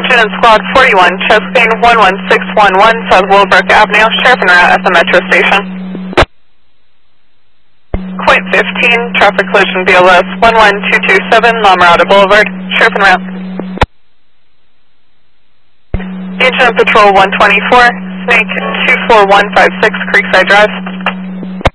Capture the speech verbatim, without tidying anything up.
Agent in Squad forty-one, Chastain one one six one one, South Willowbrook Avenue, sheriff en route at the Metro Station. Point fifteen, traffic collision B L S one one two two seven, La Mirada Boulevard, sheriff en route. Agent of Patrol one twenty-four, Snake two four one five six, Creekside Drive.